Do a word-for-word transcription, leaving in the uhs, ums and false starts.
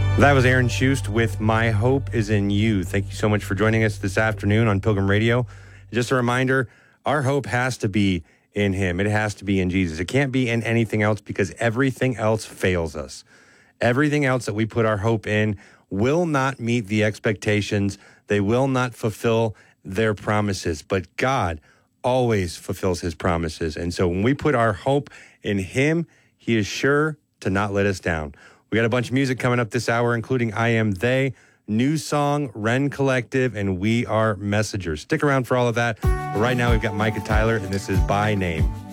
That was Aaron Schust with My Hope is in You. Thank you so much for joining us this afternoon on Pilgrim Radio. Just a reminder, our hope has to be in him. It has to be in Jesus. It can't be in anything else because everything else fails us. Everything else that we put our hope in will not meet the expectations. They will not fulfill their promises. But God always fulfills his promises. And so when we put our hope in him, he is sure to not let us down. We got a bunch of music coming up this hour, including I Am They, New Song, Ren Collective, and We Are Messengers. Stick around for all of that. But right now, we've got Micah Tyler, and this is By Name.